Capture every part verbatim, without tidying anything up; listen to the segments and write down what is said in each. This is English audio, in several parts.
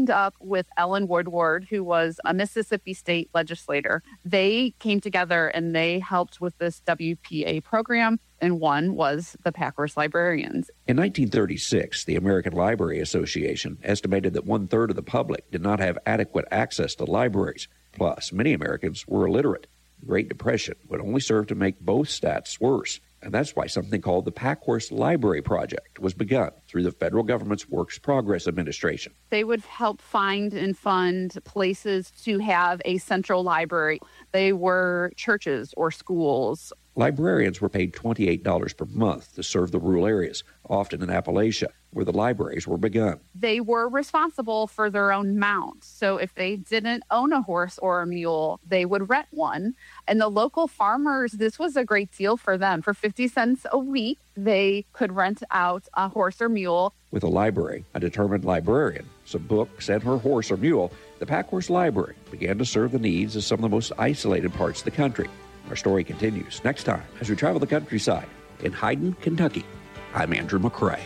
teamed up with Ellen Woodward, who was a Mississippi state legislator. They came together and they helped with this W P A program, and one was the Packhorse Librarians. In nineteen thirty-six, the American Library Association estimated that one-third of the public did not have adequate access to libraries. Plus, many Americans were illiterate. The Great Depression would only serve to make both stats worse. And that's why something called the Packhorse Library Project was begun through the federal government's Works Progress Administration. They would help find and fund places to have a central library. They were churches or schools. Librarians were paid twenty-eight dollars per month to serve the rural areas, often in Appalachia, where the libraries were begun. They were responsible for their own mount. So if they didn't own a horse or a mule, they would rent one. And the local farmers, this was a great deal for them. For fifty cents a week, they could rent out a horse or mule. With a library, a determined librarian, some books, and her horse or mule, the Packhorse Library began to serve the needs of some of the most isolated parts of the country. Our story continues next time as we travel the countryside in Hayden, Kentucky. I'm Andrew McCrae.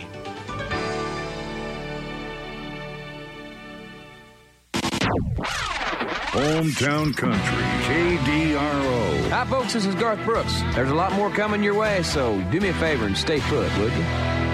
Hometown Country, K D R O. Hi, folks. This is Garth Brooks. There's a lot more coming your way, so do me a favor and stay put, would you?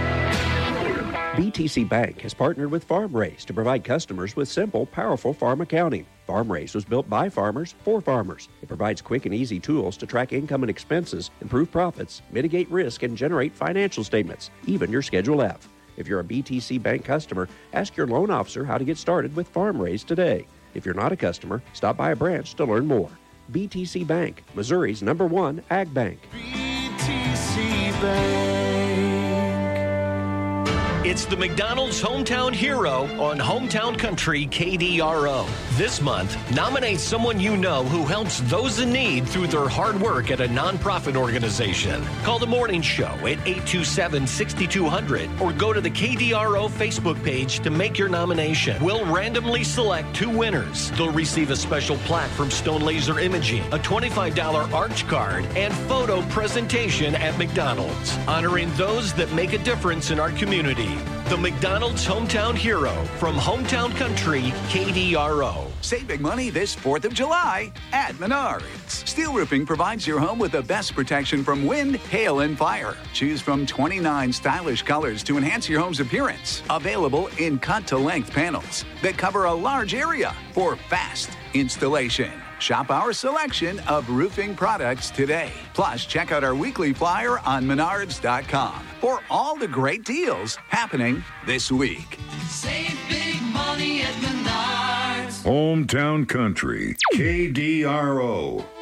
B T C Bank has partnered with FarmRaise to provide customers with simple, powerful farm accounting. FarmRaise was built by farmers for farmers. It provides quick and easy tools to track income and expenses, improve profits, mitigate risk, and generate financial statements, even your Schedule F. If you're a B T C Bank customer, ask your loan officer how to get started with FarmRaise today. If you're not a customer, stop by a branch to learn more. B T C Bank, Missouri's number one ag bank. B T C Bank. It's the McDonald's Hometown Hero on Hometown Country K D R O. This month, nominate someone you know who helps those in need through their hard work at a nonprofit organization. Call the morning show at eight two seven, six two zero zero or go to the K D R O Facebook page to make your nomination. We'll randomly select two winners. They'll receive a special plaque from Stone Laser Imaging, a twenty-five dollars Arch card, and photo presentation at McDonald's, honoring those that make a difference in our community. The McDonald's Hometown Hero from Hometown Country, K D R O. Save big money this fourth of July at Menards. Steel Roofing provides your home with the best protection from wind, hail, and fire. Choose from twenty-nine stylish colors to enhance your home's appearance. Available in cut-to-length panels that cover a large area for fast installation. Shop our selection of roofing products today. Plus, check out our weekly flyer on menards dot com for all the great deals happening this week. Save big money at Menards. Hometown Country, K D R O.